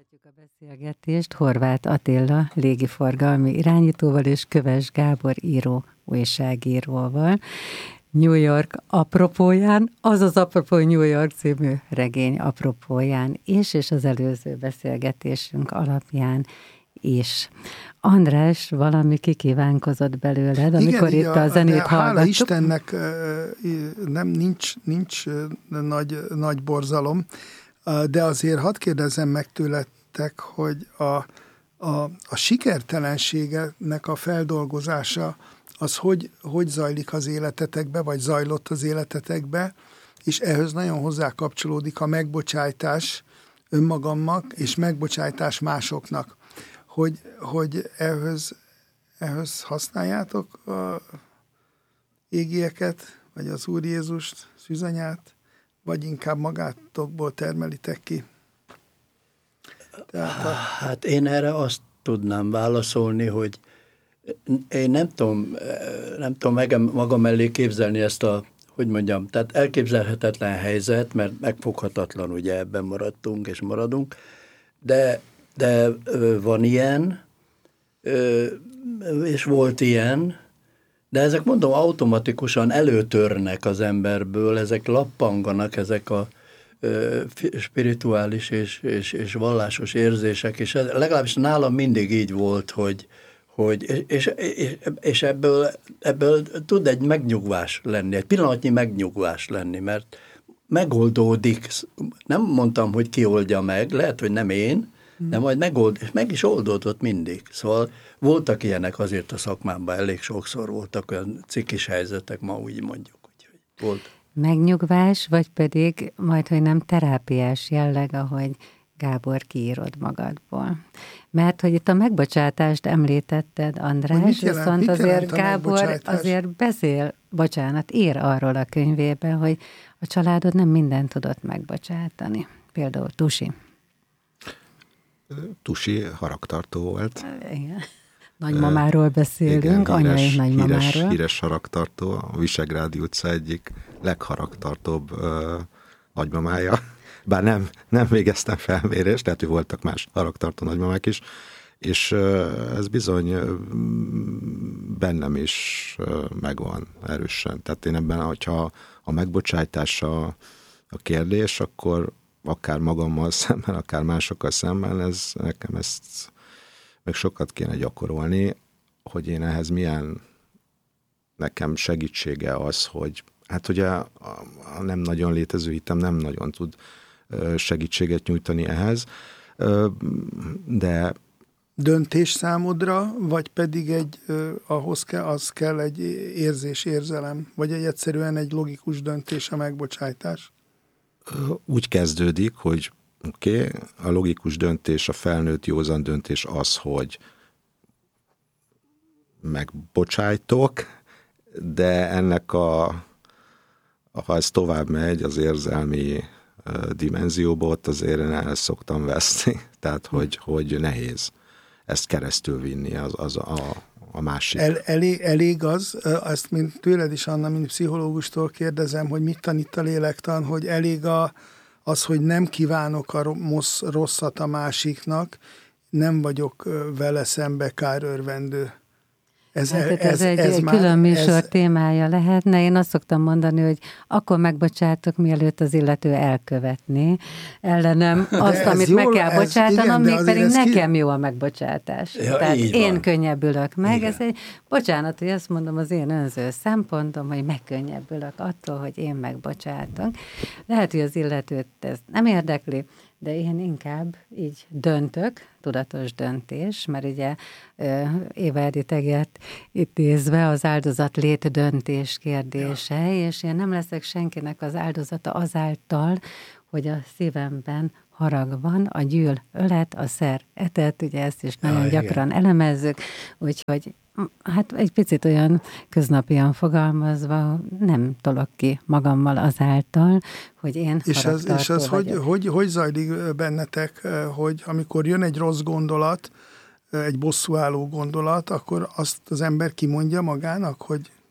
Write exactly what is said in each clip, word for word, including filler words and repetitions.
Folytatjuk a beszélgetést Horváth Attila légiforgalmi irányítóval és Köves Gábor író, újságíróval. New York apropóján, azaz apropó New York című regény apropóján is, és az előző beszélgetésünk alapján is. András, valami kikívánkozott belőled, amikor igen, itt a, a zenét hallgattuk. Hála Istennek nem, nincs, nincs nagy, nagy borzalom, de azért hadd kérdezzem meg tőletek, hogy a, a, a sikertelenségnek a feldolgozása az hogy, hogy zajlik az életetekbe, vagy zajlott az életetekbe, és ehhez nagyon hozzá kapcsolódik a megbocsájtás önmagamnak, és megbocsájtás másoknak. Hogy, hogy ehhez, ehhez használjátok a égieket, vagy az Úr Jézust, szűzanyát, vagy inkább magátokból termelitek ki? Tehát a... Hát én erre azt tudnám válaszolni, hogy én nem tudom, nem tudom meg, magam elé képzelni ezt a, hogy mondjam, tehát elképzelhetetlen helyzet, mert megfoghatatlan, ugye ebben maradtunk és maradunk, de, de van ilyen, és volt ilyen, de ezek mondom automatikusan előtörnek az emberből, ezek lappanganak, ezek a ö, spirituális és, és, és vallásos érzések, és ez, legalábbis nálam mindig így volt, hogy, hogy és, és, és ebből, ebből tud egy megnyugvás lenni, egy pillanatnyi megnyugvás lenni, mert megoldódik, nem mondtam, hogy ki oldja meg, lehet, hogy nem én, de majd megold, és meg is oldódott mindig. Szóval voltak ilyenek azért a szakmámban, elég sokszor voltak olyan cikis helyzetek, ma úgy mondjuk. Úgyhogy volt. Megnyugvás, vagy pedig majd, hogy nem terápiás jelleg, ahogy Gábor kiírod magadból. Mert hogy itt a megbocsátást említetted, András, jelent, viszont azért Gábor azért beszél, bocsánat, ír arról a könyvében, hogy a családod nem mindent tudott megbocsátani. Például Tusi. Tusi haragtartó volt. Igen. Nagymamáról beszélünk, igen, anyai híres, nagymamáról. Híres, híres haragtartó, a Visegrádi utca egyik legharagtartóbb uh, nagymamája. Bár nem, nem végeztem felmérést, tehát voltak más haragtartó nagymamák is, és uh, ez bizony uh, bennem is uh, megvan erősen. Tehát én ebben, hogyha a megbocsájtás a, a kérdés, akkor akár magammal szemben, akár másokkal szemben, ez, nekem ezt meg sokat kéne gyakorolni, hogy én ehhez milyen nekem segítsége az, hogy hát ugye a, a nem nagyon létező hitem nem nagyon tud segítséget nyújtani ehhez, de döntés számodra, vagy pedig egy, ahhoz kell, az kell egy érzés, érzelem, vagy egy egyszerűen egy logikus döntés, a megbocsájtás? Úgy kezdődik, hogy oké, okay, a logikus döntés, a felnőtt józan döntés az, hogy megbocsájtok, de ennek a, ha ez tovább megy az érzelmi dimenzióba, ott azért én el szoktam veszni, tehát hogy, hogy nehéz ezt keresztül vinni az, az a, a másik. El, elég, elég az, ezt mint tőled is, Anna, mint pszichológustól kérdezem, hogy mit tanít a lélektan, hogy elég a, az, hogy nem kívánok a rosszat a másiknak, nem vagyok vele szembe kárörvendő. Ez, hát ez, ez egy ez külön már, műsor ez... témája lehetne. Én azt szoktam mondani, hogy akkor megbocsátok, mielőtt az illető elkövetné ellenem azt, amit jól, meg kell bocsátanom, még pedig nekem ki... jó a megbocsátás. Ja, Tehát én van. Könnyebbülök meg. Igen. Ez egy, bocsánat, hogy azt mondom, az én önző szempontom, hogy megkönnyebbülök attól, hogy én megbocsátok. Lehet, hogy az illetőt ez nem érdekli, de én inkább így döntök, tudatos döntés, mert ugye Éva Editet idézve az áldozat lét döntés kérdése, ja. És én nem leszek senkinek az áldozata azáltal, hogy a szívemben harag van, a gyűl ölet, a szer etet, ugye ezt is nagyon ja, gyakran igen. elemezzük, úgyhogy hát egy picit olyan köznapian fogalmazva nem tolok ki magammal azáltal, hogy én és az, és az hogy, hogy, hogy zajlik bennetek, hogy amikor jön egy rossz gondolat, egy bosszúálló gondolat, akkor azt az ember kimondja magának, hogy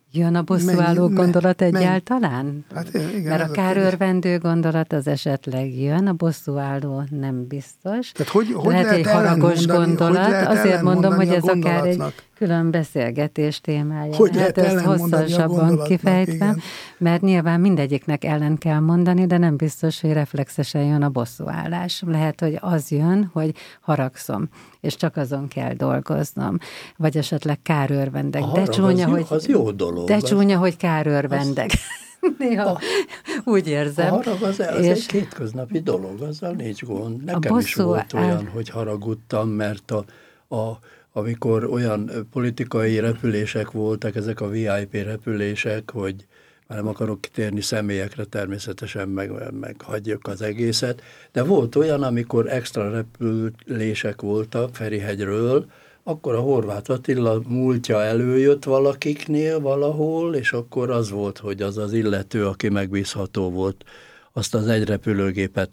Jön a bosszúálló mennyi, gondolat mennyi, egyáltalán? Hát igen, mert a kárőrvendő gondolat az esetleg jön, a bosszúálló nem biztos. Tehát hogy, hogy lehet, lehet egy haragos gondolat, azért mondom, hogy ez akár egy külön beszélgetés témája. Hogy hát ezt hosszasabban kifejtve, igen. Mert nyilván mindegyiknek ellen kell mondani, de nem biztos, hogy reflexesen jön a bosszúállás. Lehet, hogy az jön, hogy haragszom, és csak azon kell dolgoznom. Vagy esetleg kárőrvendek. A de csúnya, az hogy, jó, az jó dolog. De csúnya, hogy kárőrvendek. Az... Néha a, úgy érzem. A harag az, az és egy kétköznapi dolog, azzal nincs gond. Nekem is volt olyan, áll... hogy haragudtam, mert a, a amikor olyan politikai repülések voltak, ezek a vé i pé repülések, hogy már nem akarok kitérni személyekre, természetesen meg, meg hagyjuk az egészet, de volt olyan, amikor extra repülések voltak Ferihegyről, akkor a Horváth Attila múltja előjött valakiknél valahol, és akkor az volt, hogy az az illető, aki megbízható volt, azt az egy repülőgépet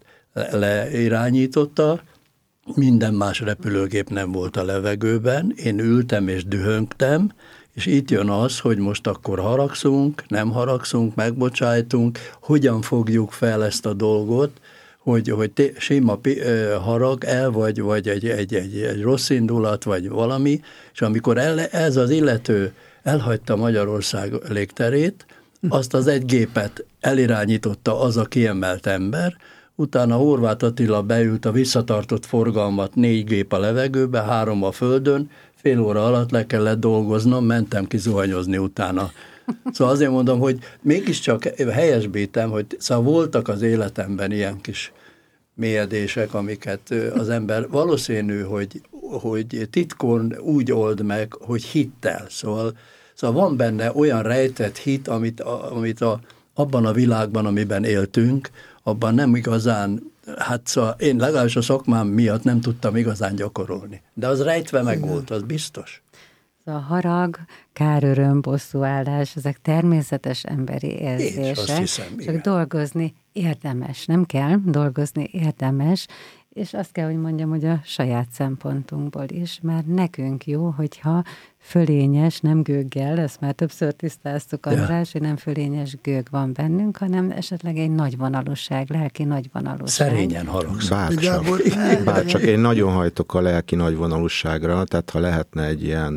leirányította, minden más repülőgép nem volt a levegőben, én ültem és dühöngtem, és itt jön az, hogy most akkor haragszunk, nem haragszunk, megbocsájtunk, hogyan fogjuk fel ezt a dolgot, hogy, hogy té, sima harag el, vagy, vagy egy, egy, egy, egy rossz indulat, vagy valami, és amikor el, ez az illető elhagyta Magyarország légterét, azt az egy gépet elirányította az a kiemelt ember, utána Horváth Attila beült a visszatartott forgalmat, négy gép a levegőbe, három a földön, fél óra alatt le kellett dolgoznom, mentem ki zuhanyozni utána. Szóval azért mondom, hogy mégiscsak helyesbítem, hogy szóval voltak az életemben ilyen kis mélyedések, amiket az ember valószínű, hogy, hogy titkon úgy old meg, hogy hittel. Szóval, szóval van benne olyan rejtett hit, amit, amit a, abban a világban, amiben éltünk, abban nem igazán, hát szóval én legalábbis a szakmám miatt nem tudtam igazán gyakorolni. De az rejtve meg volt, az biztos. A harag, káröröm, bosszúállás, ezek természetes emberi érzések. Hiszem, csak igen. dolgozni érdemes. Nem kell, dolgozni érdemes, és azt kell, hogy mondjam, hogy a saját szempontunkból is, mert nekünk jó, hogyha fölényes, nem gőggel, ezt már többször tisztáztuk, András, ja. hogy nem fölényes gőg van bennünk, hanem esetleg egy nagyvonalúság, lelki nagyvonalúság. Szerényen haragszom. Bárcsak, bárcsak én nagyon hajtok a lelki nagyvonalúságra, tehát ha lehetne egy ilyen,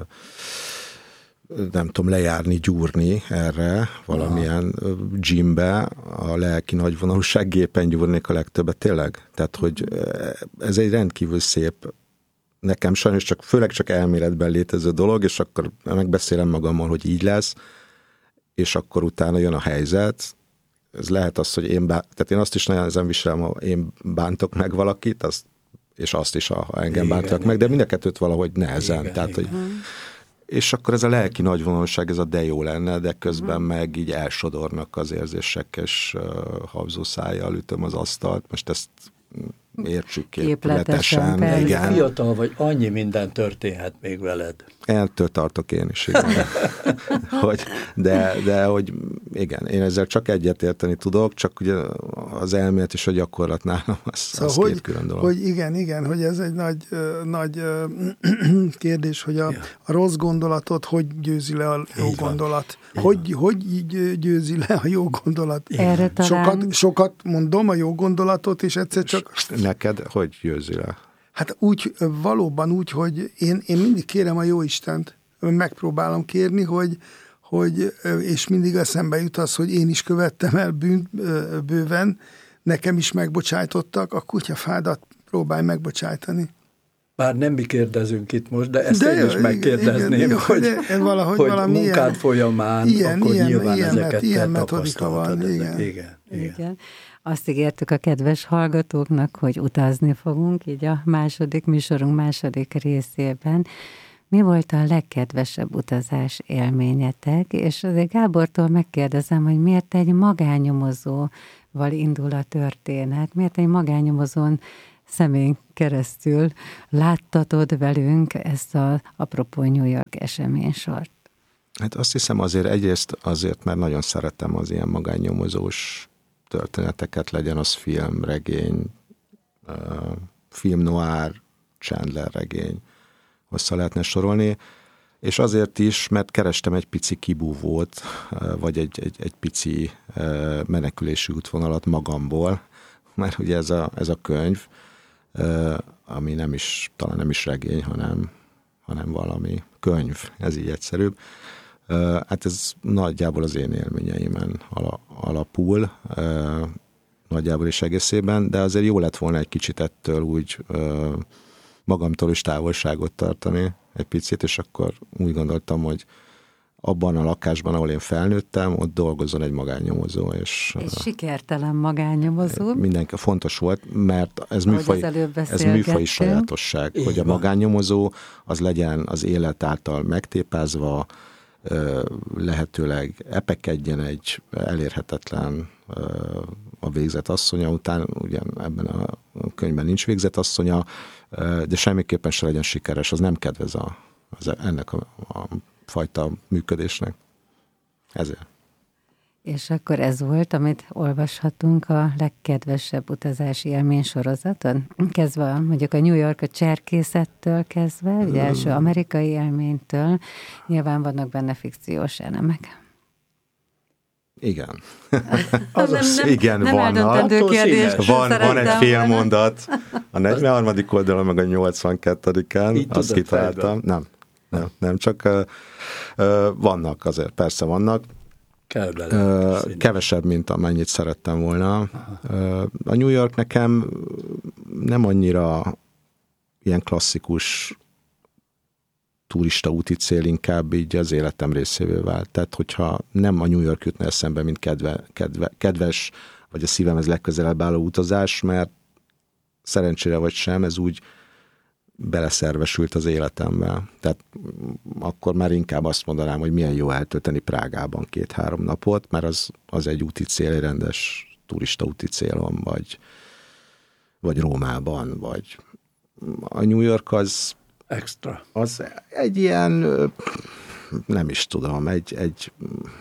nem tudom, lejárni, gyúrni erre, valamilyen Aha. gymbe, a lelki nagyvonalúság gépen gyúrnék a legtöbbet, tényleg? Tehát, hogy ez egy rendkívül szép, nekem sajnos csak, főleg csak elméletben létező dolog, és akkor megbeszélem magammal, hogy így lesz, és akkor utána jön a helyzet. Ez lehet az, hogy én, bá... Tehát én azt is nagyon ezen viselem, ha én bántok meg valakit, azt, és azt is, ha engem igen, bántak igen. meg, de mind a kettőt valahogy nehezen. Igen, Tehát, igen. Hogy... És akkor ez a lelki nagyvonalúság, ez a de jó lenne, de közben uh-huh. meg így elsodornak az érzések, és uh, habzószájjal ütöm az asztalt. Most ezt értsük képletesen. Igen. Fiatal vagy, annyi minden történhet még veled. Ettől tartok én is, igen. hogy, de, de hogy igen, én ezzel csak egyetérteni tudok, csak ugye az elmélet és a gyakorlat nálam az, szóval az hogy, két külön dolog. Hogy igen, igen, hogy ez egy nagy, nagy kérdés, hogy a, ja. a rossz gondolatot hogy győzi le a jó Így gondolat. Hogy, hogy győzi le a jó gondolat? Erre talán... sokat, sokat mondom a jó gondolatot, és egyszer csak... Neked hogy győzi le? Hát úgy, valóban úgy, hogy én, én mindig kérem a Jóistent, megpróbálom kérni, hogy, hogy és mindig eszembe jut az, hogy én is követtem el bűnt bőven, nekem is megbocsájtottak, a kutyafádat próbálj megbocsájtani. Bár nem mi kérdezünk itt most, de ezt de én is megkérdezném, igen, hogy, valahogy hogy valami munkád ilyen, folyamán, ilyen, akkor ilyen, nyilván ilyen, ezeket ilyen te metodika van. Igen. Igen, igen. igen. Azt ígértük a kedves hallgatóknak, hogy utazni fogunk, így a második műsorunk második részében. Mi volt a legkedvesebb utazás élményetek? És azért Gábortól megkérdezem, hogy miért egy magánnyomozóval indul a történet? Miért egy magánnyomozón szemén keresztül láttatod velünk ezt az apropó New York eseménysort? Hát azt hiszem azért egyrészt azért, mert nagyon szeretem az ilyen magánnyomozós történeteket, legyen az film, regény, uh, film noir, Chandler regény, hosszá lehetne sorolni. és azért is, mert kerestem egy pici kibúvót, vagy egy, egy, egy pici menekülési útvonalat magamból, mert ugye ez a, ez a könyv, ami nem is, talán nem is regény, hanem, hanem valami könyv, ez így egyszerűbb. Hát ez nagyjából az én élményeimen alapul, nagyjából is egészében, de azért jó lett volna egy kicsit ettől úgy magamtól is távolságot tartani egy picit, és akkor úgy gondoltam, hogy abban a lakásban, ahol én felnőttem, ott dolgozzon egy magánnyomozó. És, és sikertelen magánnyomozó. Mindenki fontos volt, mert ez műfaj, ez műfai sajátosság, Én hogy a magánnyomozó az legyen az élet által megtépázva, lehetőleg epekedjen egy elérhetetlen a végzett asszonya után, ugyan ebben a könyvben nincs végzett asszonya, de semmiképpen se legyen sikeres, az nem kedvez a, az ennek a, a fajta működésnek. Ezért. És akkor ez volt, amit olvashatunk a legkedvesebb utazási élmény sorozaton? Kezdve mondjuk a New York a cserkészettől kezdve, ugye első amerikai élménytől, nyilván vannak benne fikciós elemek. Igen. Azaz, nem, igen, nem vannak. Kérdés, van, van egy fél mondat. A negyvenharmadik oldalon, meg a nyolcvankettediken azt kitaláltam. Nem, nem, nem, csak uh, uh, vannak azért, persze vannak. Kell bele. Uh, kevesebb, mint amennyit szerettem volna. Uh, a New York nekem nem annyira ilyen klasszikus turista úti cél, inkább így az életem részévé vált. Tehát, hogyha nem a New York jutna eszembe, mint kedve, kedve, kedves, vagy a szívemhez legközelebb álló utazás, mert szerencsére vagy sem, ez úgy beleszervesült az életembe. Tehát akkor már inkább azt mondanám, hogy milyen jó eltölteni Prágában két-három napot, mert az, az egy úti cél, egy rendes turista úti célom, vagy, vagy Rómában, vagy a New York az extra. Az egy ilyen, nem is tudom, egy, egy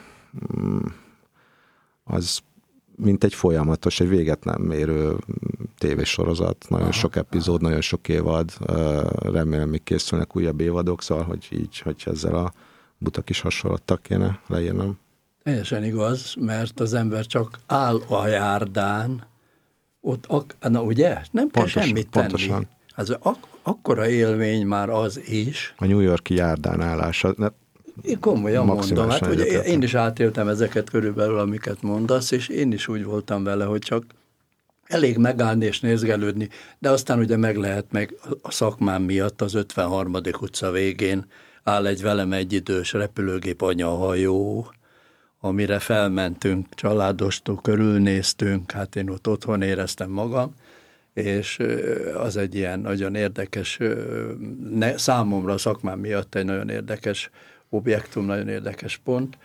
az mint egy folyamatos, egy véget nem érő tévésorozat, nagyon aha, sok epizód, aha. nagyon sok évad, remélem még készülnek újabb évadok, szóval, hogy így, hogy ezzel a buta kis hasonlattal kéne leírnom. Teljesen igaz, mert az ember csak áll a járdán, ott, ak- na ugye, nem kell pontosan, semmit pontosan. tenni. Ez ak- akkora élmény már az is. A New York-i járdán állása. Én komolyan mondom, hát ugye én is átéltem ezeket körülbelül, amiket mondasz, és én is úgy voltam vele, hogy csak elég megállni és nézgelődni, de aztán ugye meg lehet meg a szakmám miatt az ötvenharmadik utca végén áll egy velem egyidős repülőgép anyahajó, amire felmentünk, családostól körülnéztünk, hát én ott otthon éreztem magam, és az egy ilyen nagyon érdekes, ne, számomra a szakmám miatt egy nagyon érdekes objektum, nagyon érdekes pont.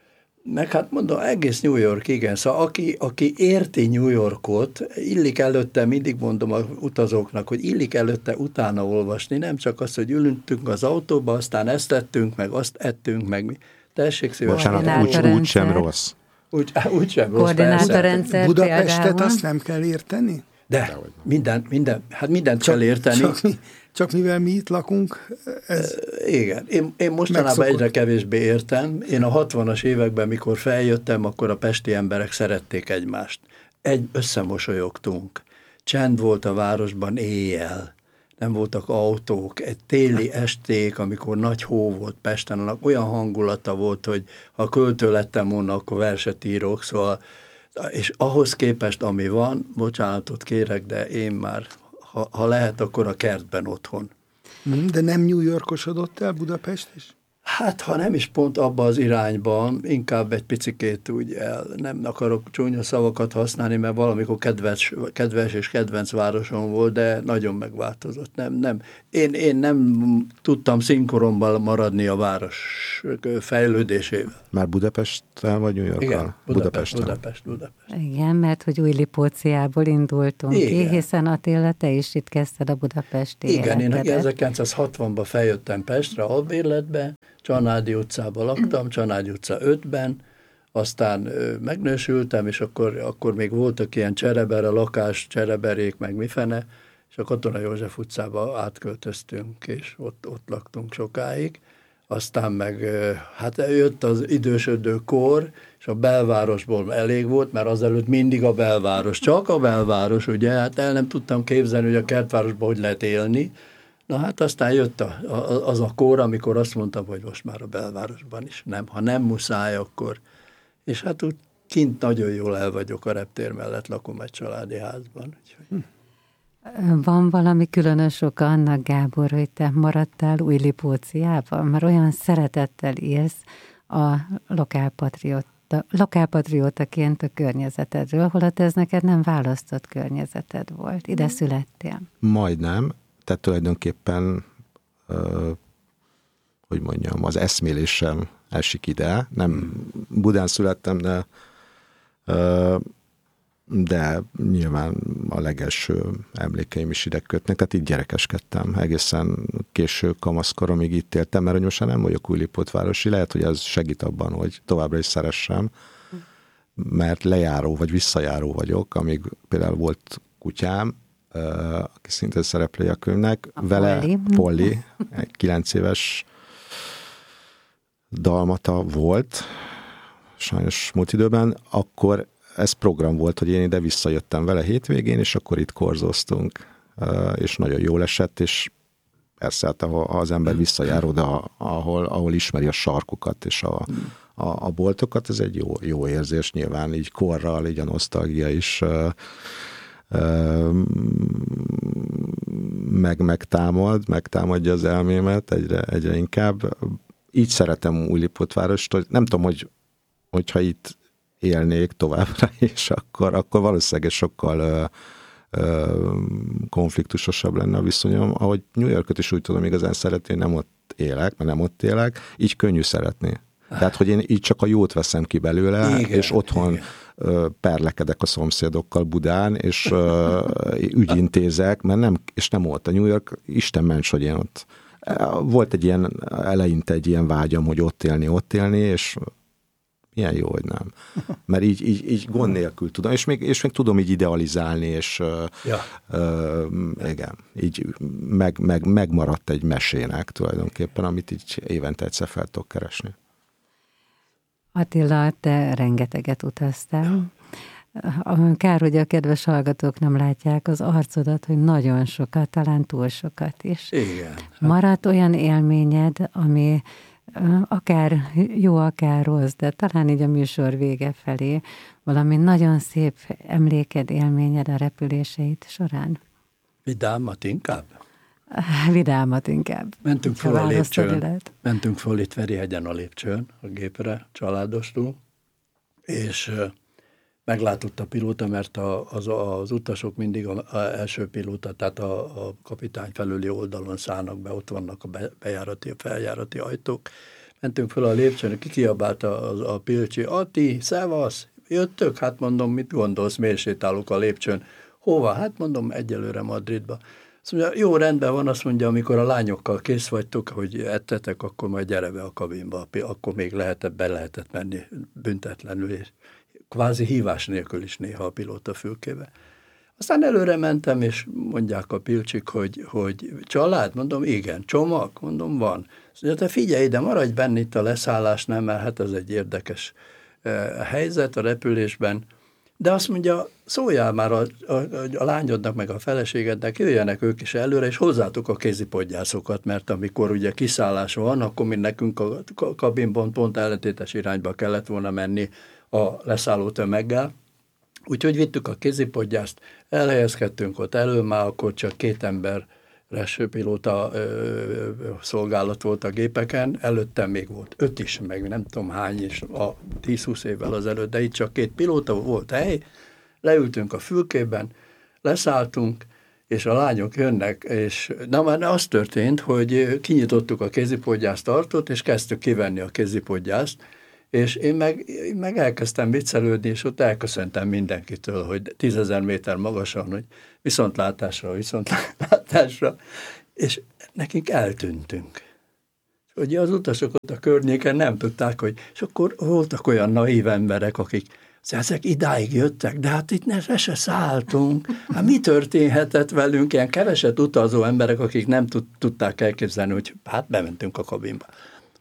Meg hát mondom, egész New York, igen, szóval aki, aki érti New Yorkot, illik előtte, mindig mondom az utazóknak, hogy illik előtte utána olvasni, nem csak az, hogy ülünk az autóba, aztán ezt tettünk, meg azt ettünk, meg mi. Tessék szívesen. Bocsánat, úgy, úgy sem rossz. Úgy, úgy sem rossz. Koordinátorrendszer Budapestet például. azt nem kell érteni? De, minden, minden, hát mindent csak, kell érteni. Csak, mi, csak mivel mi itt lakunk, ez igen, én, én mostanában megszokott. Egyre kevésbé értem. Én a hatvanas években, mikor feljöttem, akkor a pesti emberek szerették egymást. Egy összemosolyogtunk. Csend volt a városban éjjel. Nem voltak autók. Egy téli esték, amikor nagy hó volt Pesten, annak olyan hangulata volt, hogy ha költő lettem volna, akkor verset írok, szóval és ahhoz képest, ami van, bocsánatot kérek, de én már, ha, ha lehet, akkor a kertben otthon. De nem New Yorkosodott el Budapest is? Hát, ha nem is pont abba az irányban, inkább egy picikét úgy el, nem akarok csúnya szavakat használni, mert valamikor kedves, kedves és kedvenc városom volt, de nagyon megváltozott. Nem, nem. Én, én nem tudtam színkoromban maradni a város fejlődésével. Már Budapesttel vagy New Yorkkal? Igen, Budapest, Budapest, Budapest. Igen, mert hogy Új-Lipóciából indultunk ki, hiszen Attila, te is itt kezdted a budapesti Igen, életedet. én ezerkilencszázhatvanban feljöttem Pestre, albérletbe, Csanádi utcában laktam, Csanádi utca ötben, aztán ö, megnősültem, és akkor, akkor még voltak ilyen csereber, a lakás, csereberék, meg mifene, és a Katona József utcába átköltöztünk, és ott, ott laktunk sokáig. aztán meg hát jött az idősödő kor, és a belvárosból elég volt, mert azelőtt mindig a belváros, csak a belváros, ugye, hát el nem tudtam képzelni, hogy a kertvárosban hogy lehet élni. Na hát aztán jött a, a, az a kor, amikor azt mondtam, hogy most már a belvárosban is nem. Ha nem muszáj, akkor... És hát úgy kint nagyon jól el vagyok, a reptér mellett lakom egy családi házban. Úgyhogy... Van valami különös oka annak, Gábor, hogy te maradtál Újlipóciában? Mert olyan szeretettel élsz a lokálpatrióta, lokálpatriótaként a környezetedről, holott ez neked nem választott környezeted volt. Ide születtél. Majdnem. Tehát tulajdonképpen, hogy mondjam, az eszmélésem esik ide. Nem Budán születtem, de, de nyilván a legelső emlékeim is ide kötnek. Tehát így gyerekeskedtem. Egészen késő kamaszkoromig itt éltem, mert most már nem vagyok újlipótvárosi. Lehet, hogy ez segít abban, hogy továbbra is szeressem, mert lejáró vagy visszajáró vagyok, amíg például volt kutyám, Uh, aki szintén szereplője a könyvnek, a vele Polly. Polly, egy kilenc éves dalmata volt, sajnos múlt időben, akkor ez program volt, hogy én ide visszajöttem vele hétvégén, és akkor itt korzóztunk, uh, és nagyon jól esett, és persze, hát ha az ember visszajár oda, ahol, ahol ismeri a sarkukat és a, a, a boltokat, ez egy jó, jó érzés, nyilván így korral, így a nosztalgia is uh, meg megtámad, megtámadja az elmémet egyre, egyre inkább. Így szeretem Újlipótvárost, nem tudom, hogy hogyha itt élnék továbbra is, akkor, akkor valószínűleg sokkal ö, ö, konfliktusosabb lenne a viszonyom. Ahogy New Yorkot is úgy tudom igazán szeretni, nem ott élek, mert nem ott élek, így könnyű szeretni. Tehát, hogy én így csak a jót veszem ki belőle, igen, és otthon igen. perlekedek a szomszédokkal Budán, és uh, ügyintézek, mert nem, és nem volt a New York, Isten ments, hogy én ott. Volt egy ilyen, eleinte egy ilyen vágyam, hogy ott élni, ott élni, és ilyen jó, hogy nem. Mert így, így, így gond nélkül tudom, és még, és még tudom így idealizálni, és ja. uh, igen, így meg, meg, megmaradt egy mesének tulajdonképpen, amit így évente egyszer fel tudok keresni. Attila, te rengeteget utaztál. Kár, hogy a kedves hallgatók nem látják az arcodat, hogy nagyon sokat, talán túl sokat is. Igen. Maradt olyan élményed, ami akár jó, akár rossz, de talán így a műsor vége felé valami nagyon szép emléked, élményed a repüléseid során? Vidámat inkább? Vidámat inkább. Mentünk föl a lépcsőn, mentünk föl itt Ferihegyen a lépcsőn, a gépre, családostul, és meglátott a pilóta, mert a, az, az utasok mindig az első pilóta, tehát a, a kapitány felüli oldalon szállnak be, ott vannak a bejárati, a feljárati ajtók. Mentünk föl a lépcsőn, kikiabálta a, a Pilcsi, Ati, szevasz, jöttök? Hát mondom, mit gondolsz, miért sétálok a lépcsőn? Hova? Hát mondom, egyelőre Madridba. Azt mondja, jó, rendben van, azt mondja, amikor a lányokkal kész vagytok, hogy ettetek, akkor majd gyere be a kabinba, akkor még lehetett, be lehetett menni büntetlenül, és kvázi hívás nélkül is néha a pilóta fülkébe. Aztán előre mentem, és mondják a Pilcsik, hogy, hogy család, mondom, igen, csomag, mondom, van. Azt mondja, te figyelj ide, maradj benne itt a leszállásnál, mert hát ez egy érdekes eh, helyzet a repülésben, de azt mondja, szóljál már a, a, a lányodnak, meg a feleségednek, jöjjenek ők is előre, és hozzátok a kézipodgyászokat, mert amikor ugye kiszállás van, akkor mi nekünk a kabinban pont ellentétes irányba kellett volna menni a leszálló tömeggel. Úgyhogy vittük a kézipodgyászt, elhelyezkedtünk ott elő, már akkor csak két ember pilóta ö, szolgálat volt a gépeken, előttem még volt öt is, meg nem tudom hány is, a tíz-húsz évvel azelőtt, de itt csak két pilóta volt hely, leültünk a fülkében, leszálltunk, és a lányok jönnek, és na már az történt, hogy kinyitottuk a kézipodgyászt tartót, és kezdtük kivenni a kézipodgyászt, és én meg, én meg elkezdtem viccelődni, és ott elköszöntem mindenkitől, hogy tízezer méter magasan, hogy viszontlátásra, viszontlátásra, és nekünk eltűntünk. Ugye az utasok ott a környéken nem tudták, hogy, és akkor voltak olyan naív emberek, akik ezek idáig jöttek, de hát itt ne se szálltunk. Hát mi történhetett velünk? Ilyen keveset utazó emberek, akik nem tud, tudták elképzelni, hogy hát bementünk a kabinba.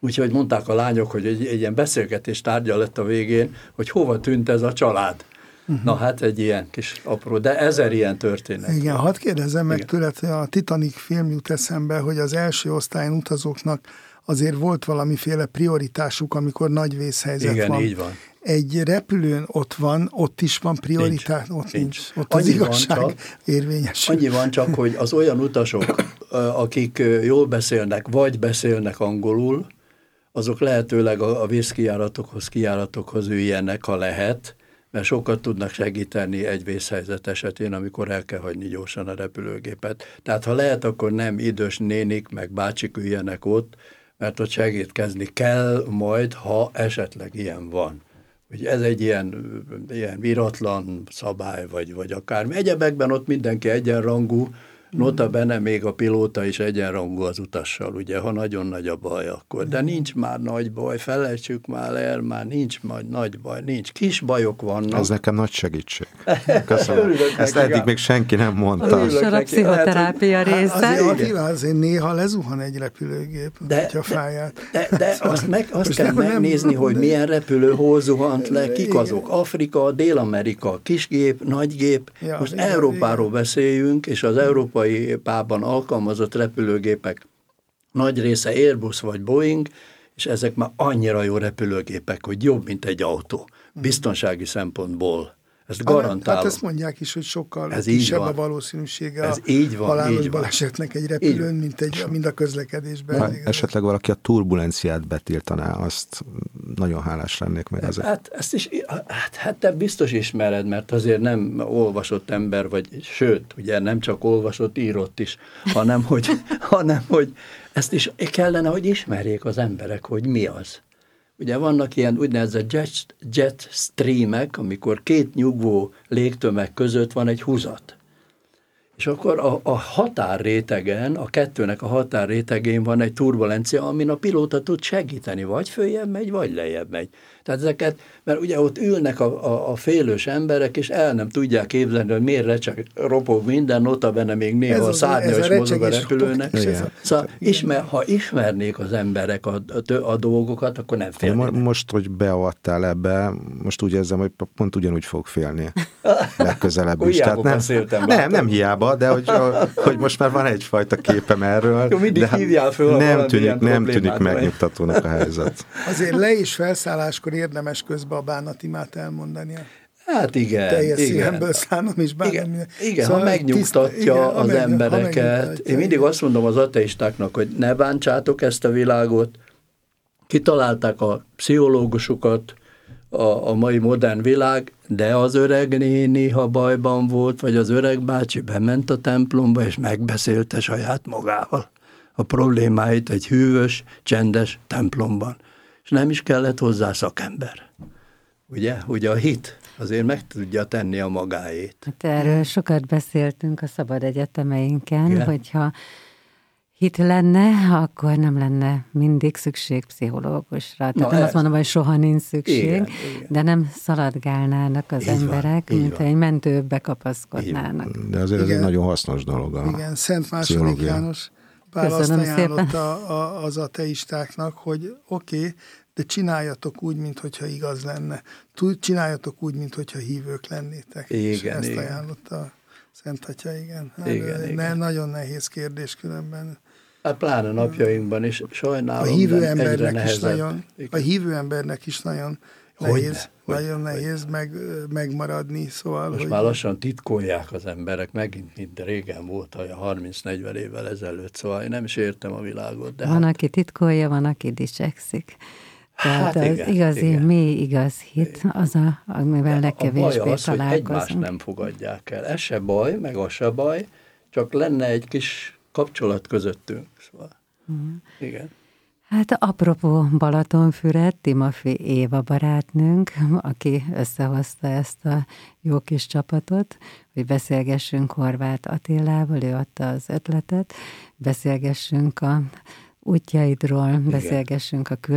Úgyhogy mondták a lányok, hogy egy, egy ilyen beszélgetés tárgya lett a végén, hogy hova tűnt ez a család. Uh-huh. Na hát egy ilyen kis apró, de ezer ilyen történet. Igen, hadd kérdezzem meg tőled, hogy a Titanic film jut eszembe, hogy az első osztályon utazóknak azért volt valamiféle prioritásuk, amikor nagy vészhelyzet Igen, van. így van. Egy repülőn ott van, ott is van prioritás, nincs, ott nincs. nincs. Ott az annyi igazság csak, érvényesül. Annyi van csak, hogy az olyan utasok, akik jól beszélnek, vagy beszélnek angolul, azok lehetőleg a vészkijáratokhoz, kijáratokhoz üljenek, ha lehet, mert sokat tudnak segíteni egy vészhelyzet esetén, amikor el kell hagyni gyorsan a repülőgépet. Tehát ha lehet, akkor nem idős nénik, meg bácsik üljenek ott, mert ott segítkezni kell majd, ha esetleg ilyen van. Ugye ez egy ilyen, ilyen viratlan szabály, vagy, vagy akármi. Egyebekben ott mindenki egyenrangú, nota bene még a pilóta is egyenrangú az utassal, ugye, ha nagyon nagy a baj akkor. De nincs már nagy baj, felejtsük már el, már nincs majd nagy baj, nincs. Kis bajok vannak. Ez nekem nagy segítség. Köszönöm. Ezt eddig még senki nem mondta. A műsor a pszichoterápia része. Azért, Attila, azért néha lezuhan egy repülőgép, de, hogyha fáját. De, de, de azt, meg, azt kell nem, megnézni, nem, hogy de... milyen repülő hol zuhant le, kik igen. azok. Afrika, Dél-Amerika, kisgép, nagygép. Ja, most igen, Európáról igen. beszéljünk, és az európai pában alkalmazott repülőgépek nagy része Airbus vagy Boeing, és ezek már annyira jó repülőgépek, hogy jobb, mint egy autó. Biztonsági szempontból. Ezt garantálom. Hát ezt mondják is, hogy sokkal ez kisebb a valószínűsége ez így van, a halálos így van. balesetnek egy repülőn, mint, egy, mint a közlekedésben. Ha esetleg valaki a turbulenciát betiltaná, azt nagyon hálás lennék meg ezért. Hát ezt is, hát, hát te biztos ismered, mert azért nem olvasott ember vagy, sőt, ugye nem csak olvasott, írott is, hanem hogy, hanem, hogy ezt is kellene, hogy ismerjék az emberek, hogy mi az. Ugye vannak ilyen úgynevezett jet, jet streamek, amikor két nyugvó légtömeg között van egy húzat. És akkor a, a határrétegen, a kettőnek a határrétegén van egy turbulencia, amin a pilóta tud segíteni, vagy följebb megy, vagy lejjebb megy. Tehát ezeket, mert ugye ott ülnek a, a, a félős emberek, és el nem tudják képzelni, hogy miért recseg, ropog minden, nota benne még néha a szárnya is mozog a repülőnek. Szóval ismer, ha ismernék az emberek a, a, a dolgokat, akkor nem félnének. Most, hogy beavattál ebbe, most úgy érzem, hogy pont ugyanúgy fog félni legközelebb is. Tehát nem, nem, nem hiába, de hogy, hogy most már van egyfajta képem erről. Jó, mindig de hívjál föl, nem tűnik, nem tűnik megnyugtatónak a helyzet. Azért le- és felszálláskor érdemes közben a bánatimát elmondania. Hát igen. Teljes igen. szívemből szánom is bánom. Igen, igen szóval ha megnyugtatja tiszt, igen, az meg, embereket. Én mindig azt mondom az ateistáknak, hogy ne bántsátok ezt a világot. Kitalálták a pszichológusokat, a, a mai modern világ, de az öreg néni, ha bajban volt, vagy az öreg bácsi bement a templomba, és megbeszélte saját magával a problémáit egy hűvös, csendes templomban. És nem is kellett hozzá szakember. Ugye? Ugye a hit azért meg tudja tenni a magáét. Hát erről sokat beszéltünk a szabad egyetemeinken, igen. hogyha hit lenne, akkor nem lenne mindig szükség pszichológusra. Tehát Na nem ez... azt mondom, hogy soha nincs szükség, igen, igen. de nem szaladgálnának az így emberek, van, mint van. egy mentőbe kapaszkodnának. De azért igen. ez egy nagyon hasznos dolog. A igen, Szent második János Pál azt ajánlotta a, az ateistáknak, hogy oké, okay, de csináljatok úgy, mintha igaz lenne. Csináljatok úgy, mintha hívők lennétek. Igen, és ezt igen. ajánlotta a Szent Atya, igen. Hát igen, igen. Ne, nagyon nehéz kérdés különben. Hát pláne napjainkban is sajnálom, a hívő embernek is nagyon, A hívő embernek is nagyon nehéz, hogy nagyon hogy, nehéz hogy. Meg, megmaradni. Szóval, most hogy... már lassan titkolják az emberek, megint, mint régen volt, olyan harminc-negyven évvel ezelőtt, szóval én nem is értem a világot. De van, hát... aki titkolja, van, aki dicsekszik. Tehát hát az igen, igazi, igen. mély igaz hit, az, a, amivel legkevésbé találkozunk. A baj az, hogy egymást nem fogadják el. Ez se baj, meg az se baj, csak lenne egy kis kapcsolat közöttünk. Szóval. Hmm. Igen. Hát apropó Balatonfüred, Timofy Éva barátnőnk, aki összehozta ezt a jó kis csapatot, hogy beszélgessünk Horváth Attilával, ő adta az ötletet, beszélgessünk a útjaidról, beszélgessünk a